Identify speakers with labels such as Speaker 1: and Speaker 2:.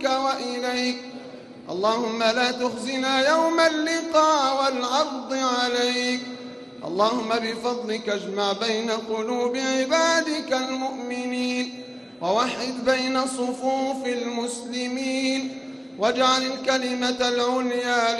Speaker 1: منك وإليك. اللهم لا تخزنا يوم اللقاء والعرض عليك. اللهم بفضلك اجمع بين قلوب عبادك المؤمنين، ووحد بين صفوف المسلمين، واجعل الكلمة العليا